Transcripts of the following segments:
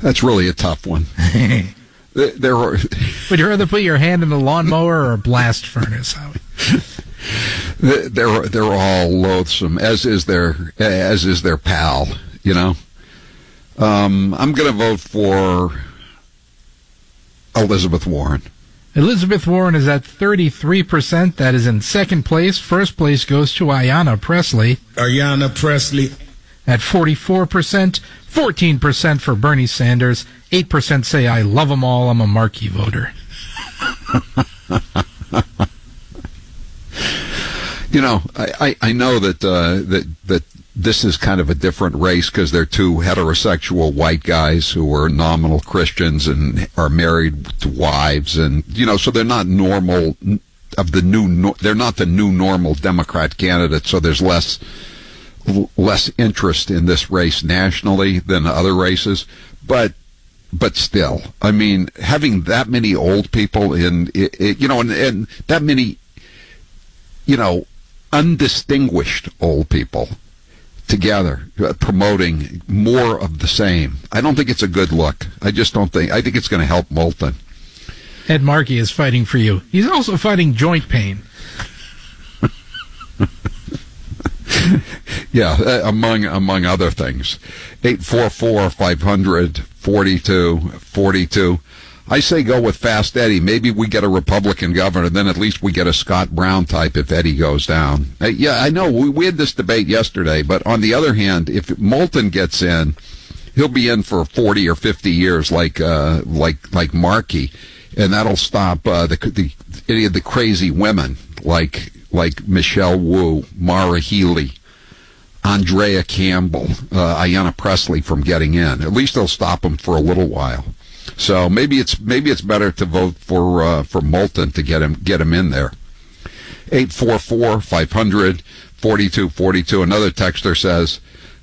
That's really a tough one. There are. Would you rather put your hand in a lawnmower or a blast furnace, Howie? They're all loathsome, as is their pal. You know. I'm going to vote for Elizabeth Warren. Elizabeth Warren is at 33%. That is in second place. First place goes to Ayanna Pressley. Ayanna Pressley. At 44%. 14% for Bernie Sanders. 8% say, I love them all. I'm a Markey voter. You know, I know that this is kind of a different race because they're two heterosexual white guys who are nominal Christians and are married to wives, and you know, so they're not normal they're not the new normal Democrat candidate. So there's less interest in this race nationally than other races, but still, I mean, having that many old people in it, you know, and that many, you know, undistinguished old people together promoting more of the same. I don't think it's a good look. I think it's going to help Moulton. Ed Markey is fighting for you. He's also fighting joint pain. Yeah, among other things. 844-500-4242. I say go with Fast Eddie. Maybe we get a Republican governor, then at least we get a Scott Brown type if Eddie goes down. Yeah, I know. We had this debate yesterday, but on the other hand, if Moulton gets in, he'll be in for 40 or 50 years like Markey, and that'll stop any of the crazy women like Michelle Wu, Mara Healey, Andrea Campbell, Ayanna Pressley from getting in. At least they'll stop them for a little while. So maybe it's better to vote for Moulton to get him in there. 844-500-4242. Another texter says,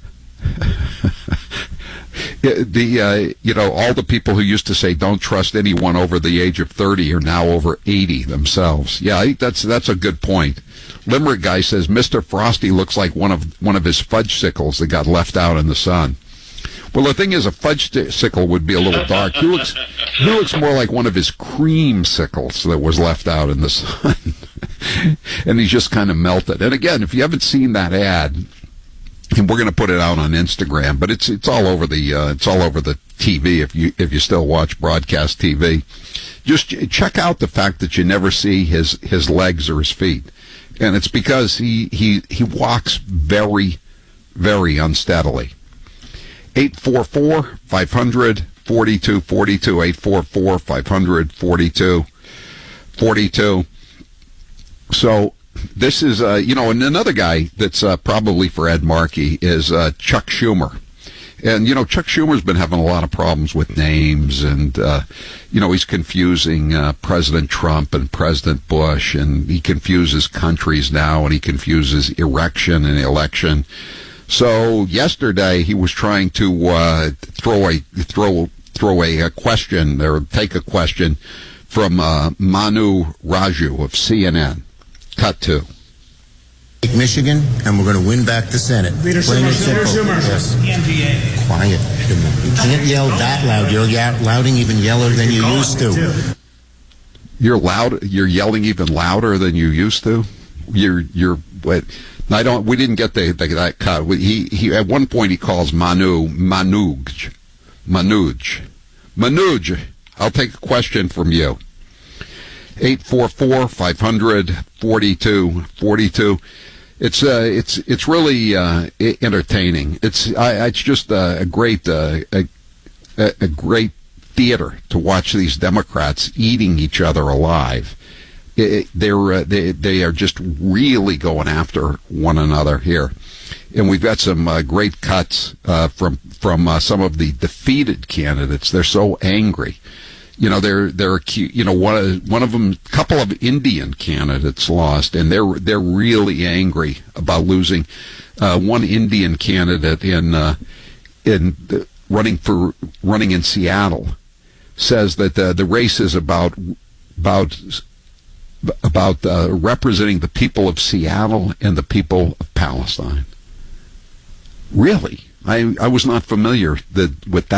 all the people who used to say don't trust anyone over the age of 30 are now over 80 themselves. Yeah, I think that's a good point. Limerick guy says Mr. Frosty looks like one of his fudge sickles that got left out in the sun. Well, the thing is, a fudge sickle would be a little dark. He looks more like one of his cream sickles that was left out in the sun, and he's just kind of melted. And again, if you haven't seen that ad, and we're going to put it out on Instagram, but it's all over the TV if you still watch broadcast TV. Just check out the fact that you never see his legs or his feet, and it's because he walks very, very unsteadily. 844-500-4242, 844-500-4242. So this is, and another guy that's probably for Ed Markey is Chuck Schumer. And, Chuck Schumer's been having a lot of problems with names, and, he's confusing President Trump and President Bush, and he confuses countries now, and he confuses erection and election. So yesterday he was trying to throw a question or take a question from Manu Raju of CNN. Cut 2. Michigan, and we're going to win back the Senate. Leader Schumer. Yes. NDA. Quiet. You can't yell that loud. You're louding even yeller than you used to. You're yelling even louder than you used to. What? We didn't get that cut. He at one point he calls Manoj. I'll take a question from you. 844-500-4242. It's really entertaining. It's just a great theater to watch these Democrats eating each other alive. They are just really going after one another here, and we've got some great cuts from some of the defeated candidates. They're so angry, they're accused. One of them, a couple of Indian candidates lost, and they're really angry about losing. One Indian candidate running in Seattle says that the race is about representing the people of Seattle and the people of Palestine. Really? I was not familiar with that.